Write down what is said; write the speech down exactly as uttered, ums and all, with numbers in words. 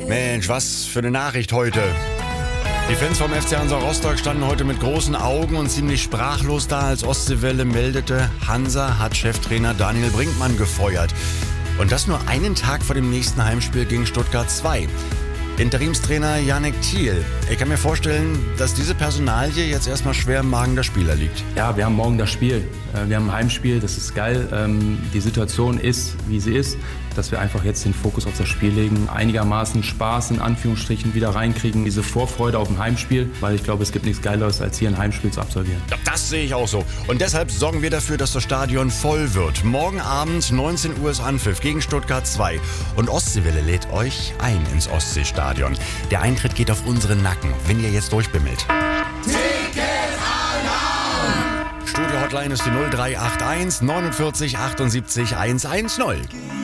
Mensch, was für eine Nachricht heute. Die Fans vom F C Hansa Rostock standen heute mit großen Augen und ziemlich sprachlos da, als Ostseewelle meldete, Hansa hat Cheftrainer Daniel Brinkmann gefeuert. Und das nur einen Tag vor dem nächsten Heimspiel gegen Stuttgart zwei. Interimstrainer Janek Thiel. Ich kann mir vorstellen, dass diese Personalie jetzt erstmal schwer im Magen der Spieler liegt. Ja, wir haben morgen das Spiel. Wir haben ein Heimspiel, das ist geil. Die Situation ist, wie sie ist, dass wir einfach jetzt den Fokus auf das Spiel legen, einigermaßen Spaß in Anführungsstrichen wieder reinkriegen, diese Vorfreude auf ein Heimspiel, weil ich glaube, es gibt nichts Geileres, als hier ein Heimspiel zu absolvieren. Ja, das sehe ich auch so. Und deshalb sorgen wir dafür, dass das Stadion voll wird. Morgen Abend neunzehn Uhr ist Anpfiff gegen Stuttgart zwei. Und Ostseewelle lädt euch ein ins Ostseestadion. Der Eintritt geht auf unseren Nacken, wenn ihr jetzt durchbimmelt. Studio Hotline ist die null drei acht eins neunundvierzig achtundsiebzig hundertzehn.